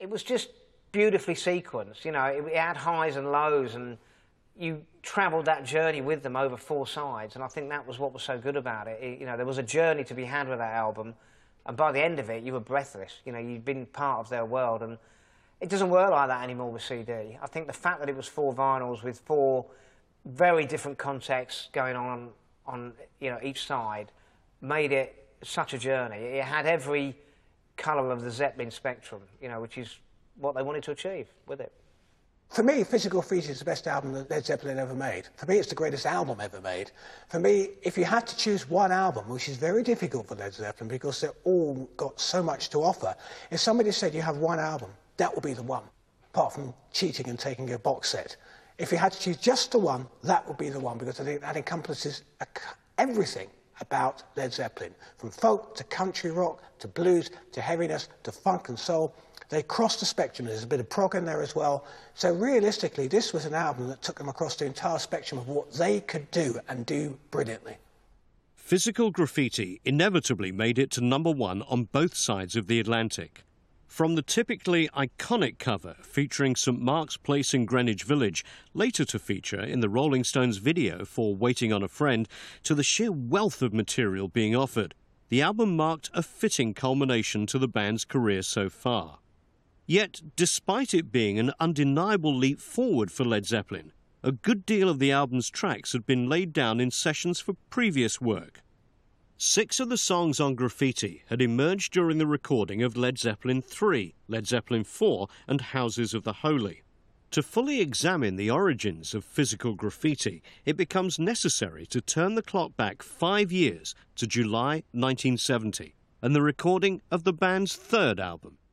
it was just beautifully sequenced. You know, it had highs and lows, and you travelled that journey with them over 4 sides, and I think that was what was so good about it. You know, there was a journey to be had with that album, and by the end of it, you were breathless. You know, you'd been part of their world, and it doesn't work like that anymore with CD. I think the fact that it was 4 vinyls with 4 very different contexts going on you know, each side made it such a journey. It had every colour of the Zeppelin spectrum, you know, which is what they wanted to achieve with it. For me, Physical Graffiti is the best album that Led Zeppelin ever made. For me, it's the greatest album ever made. For me, if you had to choose one album, which is very difficult for Led Zeppelin because they've all got so much to offer, if somebody said you have one album, that would be the one, apart from cheating and taking a box set. If you had to choose just the one, that would be the one, because I think that encompasses everything about Led Zeppelin, from folk to country rock to blues to heaviness to funk and soul. They crossed the spectrum. There's a bit of prog in there as well. So realistically, this was an album that took them across the entire spectrum of what they could do and do brilliantly. Physical Graffiti inevitably made it to #1 on both sides of the Atlantic. From the typically iconic cover featuring St Mark's Place in Greenwich Village, later to feature in the Rolling Stones video for Waiting on a Friend, to the sheer wealth of material being offered, the album marked a fitting culmination to the band's career so far. Yet, despite it being an undeniable leap forward for Led Zeppelin, a good deal of the album's tracks had been laid down in sessions for previous work. 6 of the songs on Graffiti had emerged during the recording of Led Zeppelin III, Led Zeppelin IV and Houses of the Holy. To fully examine the origins of Physical Graffiti, it becomes necessary to turn the clock back 5 years to July 1970 and the recording of the band's 3rd album,